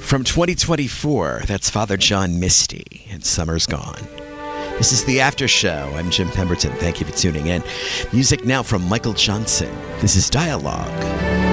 From 2024, that's Father John Misty, and Summer's Gone. This is the After Show. I'm Jim Pemberton. Thank you for tuning in. Music now from Michael Johnson. This is Dialogue.